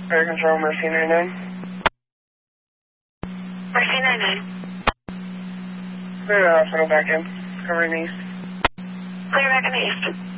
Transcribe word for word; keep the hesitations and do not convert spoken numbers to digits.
Air Control, Mercy ninety-nine. Mercy ninety-nine. Clear the hospital back in. Covering east. Clear back in the east.